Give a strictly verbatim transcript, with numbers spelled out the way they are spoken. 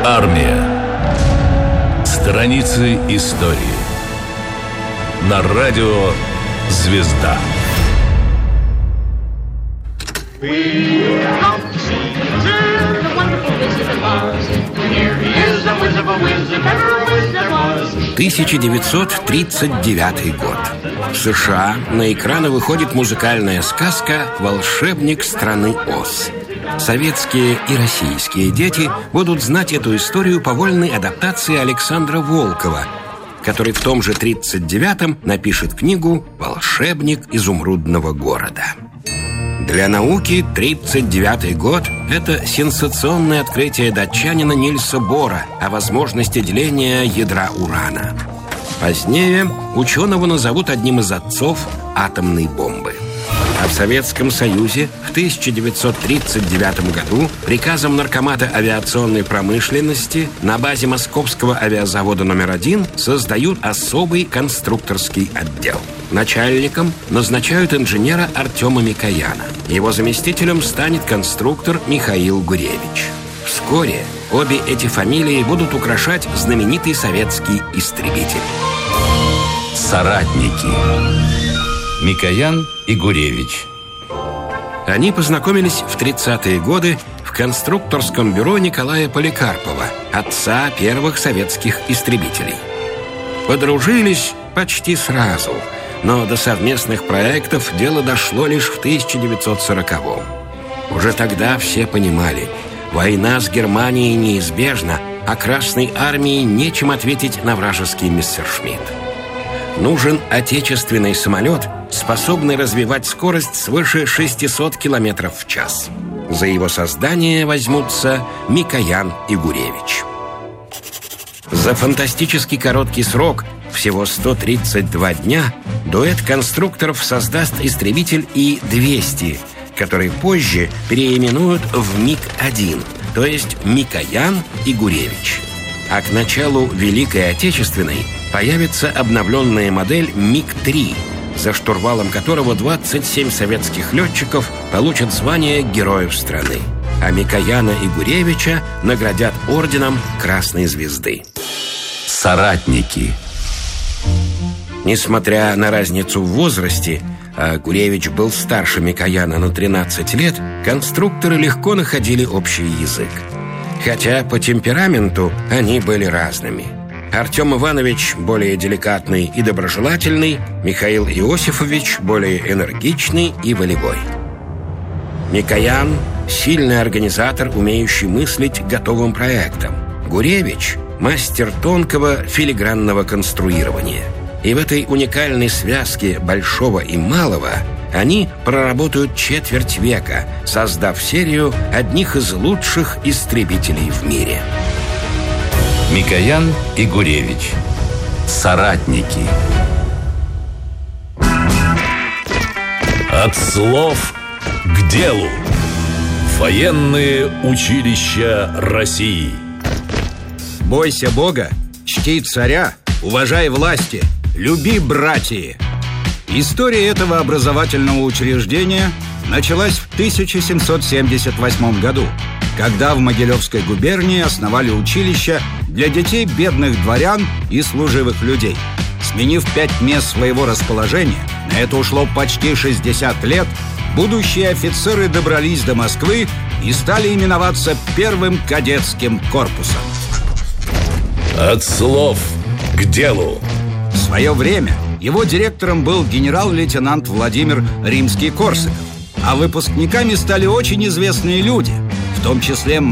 Армия. Страницы истории. На радио «Звезда». тысяча девятьсот тридцать девятый год. В США на экраны выходит музыкальная сказка «Волшебник страны Оз». Советские и российские дети будут знать эту историю по вольной адаптации Александра Волкова, который в том же тридцать девятом напишет книгу «Волшебник изумрудного города». Для науки тридцать девятый год – это сенсационное открытие датчанина Нильса Бора о возможности деления ядра урана. Позднее ученого назовут одним из отцов атомной бомбы. А в Советском Союзе в тысяча девятьсот тридцать девятом году приказом Наркомата авиационной промышленности на базе Московского авиазавода номер один создают особый конструкторский отдел. Начальником назначают инженера Артема Микояна. Его заместителем станет конструктор Михаил Гуревич. Вскоре обе эти фамилии будут украшать знаменитый советский истребитель. Соратники. Микоян и Гуревич. Они познакомились в тридцатые годы в конструкторском бюро Николая Поликарпова, отца первых советских истребителей. Подружились почти сразу, но до совместных проектов дело дошло лишь в тысяча девятьсот сороковом. Уже тогда все понимали, война с Германией неизбежна, а Красной армии нечем ответить на вражеский Мессершмитт. Нужен отечественный самолет, способный развивать скорость свыше шестисот километров в час. За его создание возьмутся Микоян и Гуревич. За фантастически короткий срок, всего сто тридцать два дня, дуэт конструкторов создаст истребитель И двести, который позже переименуют в Миг один, то есть Микоян и Гуревич. А к началу Великой Отечественной появится обновленная модель Миг три, за штурвалом которого двадцать семь советских летчиков получат звание Героев страны. А Микояна и Гуревича наградят орденом Красной Звезды. Соратники. Несмотря на разницу в возрасте, а Гуревич был старше Микояна на тринадцать лет, конструкторы легко находили общий язык. Хотя по темпераменту они были разными. Артем Иванович более деликатный и доброжелательный, Михаил Иосифович более энергичный и волевой. Микоян – сильный организатор, умеющий мыслить готовым проектом. Гуревич – мастер тонкого филигранного конструирования. И в этой уникальной связке большого и малого они проработают четверть века, создав серию одних из лучших истребителей в мире. Микоян и Гуревич. Соратники. От слов к делу. Военные училища России. Бойся Бога, чти царя, уважай власти, люби братья. История этого образовательного учреждения началась в тысяча семьсот семьдесят восьмом году, когда в Могилевской губернии основали училище для детей бедных дворян и служивых людей. Сменив пять мест своего расположения, на это ушло почти шестьдесят лет, будущие офицеры добрались до Москвы и стали именоваться первым кадетским корпусом. От слов к делу. В свое время его директором был генерал-лейтенант Владимир Римский-Корсаков, а выпускниками стали очень известные люди, в том числе